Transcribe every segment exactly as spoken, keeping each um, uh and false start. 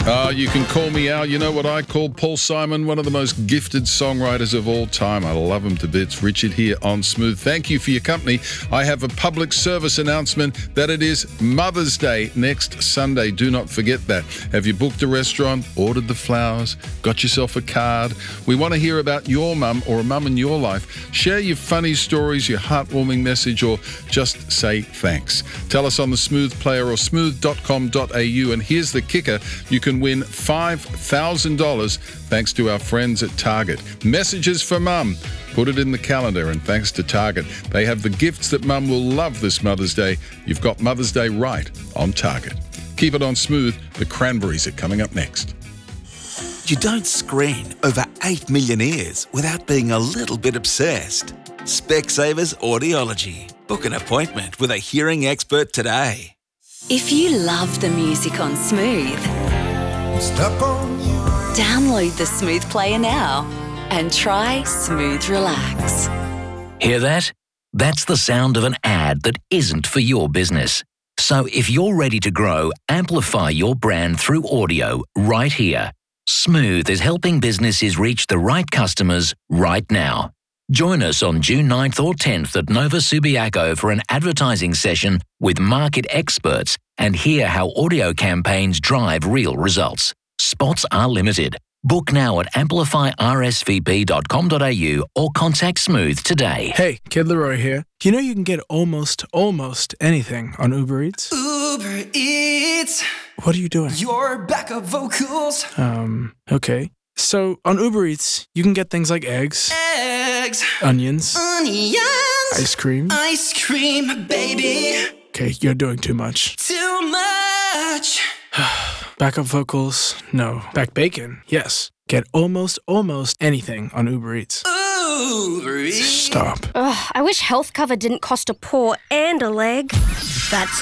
Uh, you can call me Al. You know what I call Paul Simon, one of the most gifted songwriters of all time. I love him to bits. Richard here on Smooth. Thank you for your company. I have a public service announcement that it is Mother's Day next Sunday. Do not forget that. Have you booked a restaurant, ordered the flowers, got yourself a card? We want to hear about your mum or a mum in your life. Share your funny stories, your heartwarming message, or just say thanks. Tell us on the Smooth Player or smooth dot com dot a u. And here's the kicker. You can win five thousand dollars thanks to our friends at Target. Messages for Mum. Put it in the calendar, and thanks to Target, they have the gifts that Mum will love this Mother's Day. You've got Mother's Day right on Target. Keep it on Smooth. The Cranberries are coming up next. You don't screen over eight million ears without being a little bit obsessed. Specsavers Audiology. Book an appointment with a hearing expert today. If you love the music on Smooth, Stuck on you. download the Smooth Player now and try Smooth Relax. Hear that? That's the sound of an ad that isn't for your business. So if you're ready to grow, amplify your brand through audio right here. Smooth is helping businesses reach the right customers right now. Join us on June ninth or tenth at Nova Subiaco for an advertising session with market experts and hear how audio campaigns drive real results. Spots are limited. Book now at amplify r s v p dot com dot a u or contact Smooth today. Hey, Kid Leroy here. You know you can get almost, almost anything on Uber Eats? Uber Eats. What are you doing? Your backup vocals. Um, okay. So on Uber Eats, you can get things like eggs, Eggs. onions, Onions. ice cream. Ice cream, baby. Okay, you're doing too much. Too much. Backup vocals? No. Back bacon? Yes. Get almost, almost anything on Uber Eats. Uber Eats. Stop. Ugh, I wish health cover didn't cost a paw and a leg. That's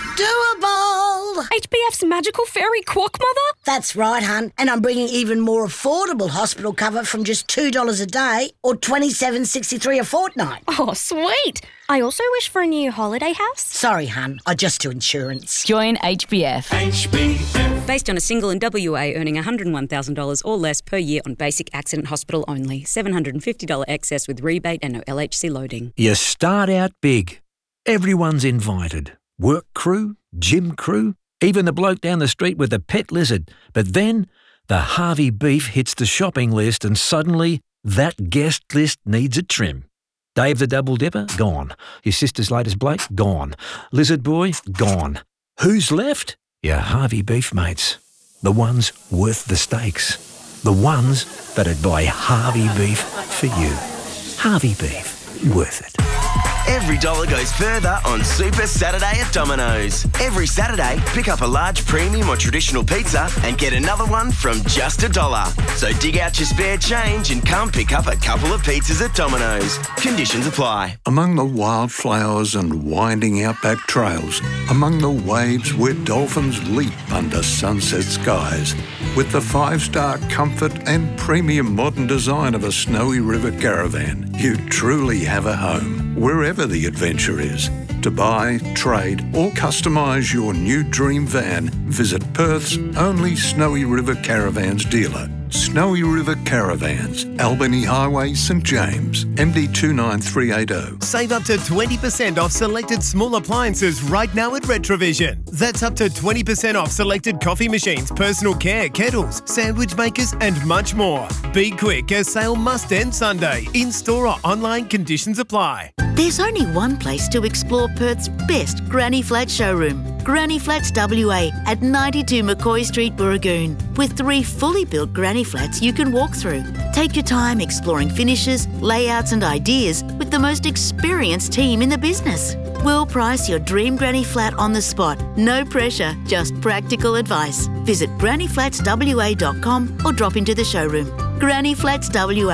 doable. H B F's magical fairy quack mother? That's right, hun. And I'm bringing even more affordable hospital cover from just two dollars a day or twenty-seven dollars and sixty-three cents a fortnight. Oh, sweet. I also wish for a new holiday house. Sorry, hun. I just do insurance. Join H B F. H B F. Based on a single in W A earning one hundred one thousand dollars or less per year on basic accident hospital only. seven hundred fifty dollars excess with rebate and no L H C loading. You start out big. Everyone's invited. Work crew, gym crew, even the bloke down the street with the pet lizard. But then the Harvey beef hits the shopping list and suddenly that guest list needs a trim. Dave the Double Dipper? Gone. Your sister's latest bloke? Gone. Lizard Boy? Gone. Who's left? Your Harvey beef mates. The ones worth the stakes. The ones that'd buy Harvey beef for you. Harvey beef. Worth it. Every dollar goes further on Super Saturday at Domino's. Every Saturday, pick up a large premium or traditional pizza and get another one from just a dollar. So dig out your spare change and come pick up a couple of pizzas at Domino's. Conditions apply. Among the wildflowers and winding outback trails, among the waves where dolphins leap under sunset skies, with the five-star comfort and premium modern design of a Snowy River caravan, you truly have a home, wherever the adventure is. To buy, trade or customise your new dream van, visit Perth's only Snowy River Caravans dealer. Snowy River Caravans, Albany Highway, St James, M D two nine three eight zero. Save up to twenty percent off selected small appliances right now at Retrovision. That's up to twenty percent off selected coffee machines, personal care, kettles, sandwich makers and much more. Be quick as sale must end Sunday. In-store or online, conditions apply. There's only one place to explore Perth's best Granny Flat showroom. Granny Flats W A at ninety-two McCoy Street, Burragoon. With three fully built Granny Flats you can walk through. Take your time exploring finishes, layouts and ideas with the most experienced team in the business. We'll price your dream Granny Flat on the spot. No pressure, just practical advice. Visit granny flats w a dot com or drop into the showroom. Granny Flats W A.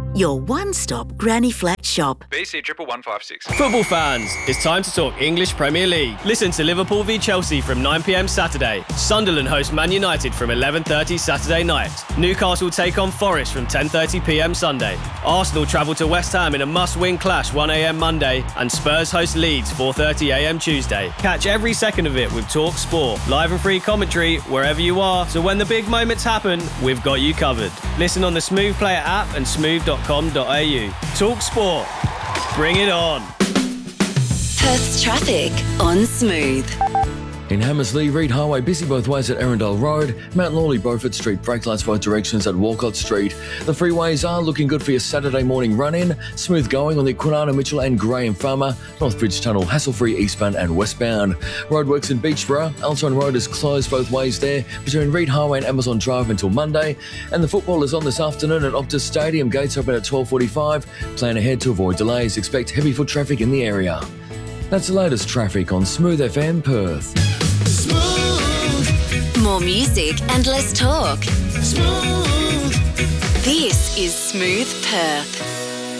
your one-stop Granny Flat shop. B C triple one five six. Football fans, it's time to talk English Premier League. Listen to Liverpool v Chelsea from nine p m Saturday. Sunderland host Man United from eleven thirty Saturday night. Newcastle take on Forest from ten thirty p m Sunday. Arsenal travel to West Ham in a must-win clash one a m Monday. And Spurs host Leeds four thirty a m Tuesday. Catch every second of it with Talk Sport. Live and free commentary wherever you are. So when the big moments happen, we've got you covered. Listen on the Smooth Player app and smooth dot com dot a u. Talk Sport. Bring it on. Perth's traffic on Smooth. In Hammersley, Reed Highway busy both ways at Arundel Road, Mount Lawley, Beaufort Street, brake lights both directions at Walcott Street. The freeways are looking good for your Saturday morning run-in. Smooth going on the Kwinana, Mitchell and Graham Farmer, Northbridge Tunnel, hassle-free eastbound and westbound. Roadworks in Beachborough, Alton Road is closed both ways there between Reed Highway and Amazon Drive until Monday. And the football is on this afternoon at Optus Stadium, gates open at twelve forty-five. Plan ahead to avoid delays. Expect heavy foot traffic in the area. That's the latest traffic on Smooth F M Perth. Smooth. More music and less talk. Smooth. This is Smooth Perth.